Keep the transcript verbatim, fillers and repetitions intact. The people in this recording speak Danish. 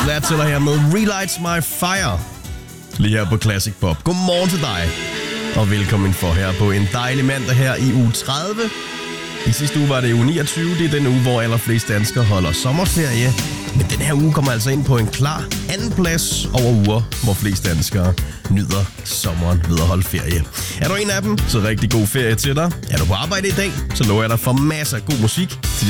Lad til dig her med Relights My Fire. Lige her på Classic Pop. Godmorgen til dig. Og velkommen for her på en dejlig mandag her i uge tredive. I sidste uge var det uge niogtyve. Det er den uge, hvor allerflest danskere holder sommerferie. Men den her uge kommer altså ind på en klar anden plads over uger, hvor flest danskere nyder sommeren ved at holde ferie. Er du en af dem, så rigtig god ferie til dig. Er du på arbejde i dag, så lover jeg dig for masser af god musik til